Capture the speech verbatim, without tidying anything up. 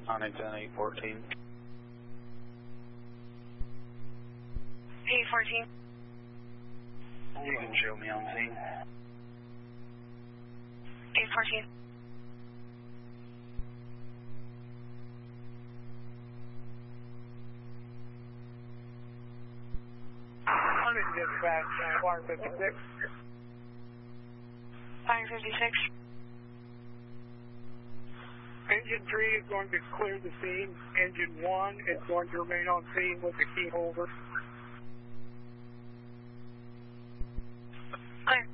nine ten, eight fourteen. eight fourteen. You can show me on scene. eight fourteen. Hunted dispatch, Fire fifty-six. Fire fifty-six. Engine three is going to clear the scene. Engine one is going to remain on scene with the key holder. Clear.